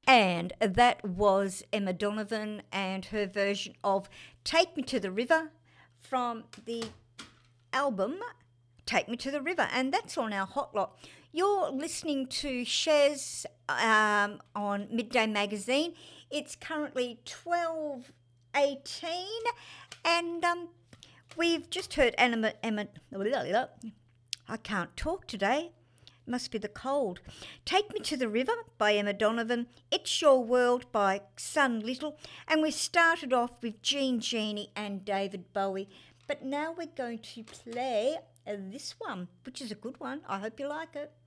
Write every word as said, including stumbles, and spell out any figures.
And that was Emma Donovan and her version of Take Me to the River from the album Take Me to the River. And that's on our hot lot. You're listening to Shez um, on Midday Magazine. It's currently twelve eighteen, and um, we've just heard Emma, Emma. I can't talk today. Must be the cold. Take Me to the River by Emma Donovan. It's Your World by Sun Little. And we started off with Jean Genie and David Bowie. But now we're going to play uh, this one, which is a good one. I hope you like it.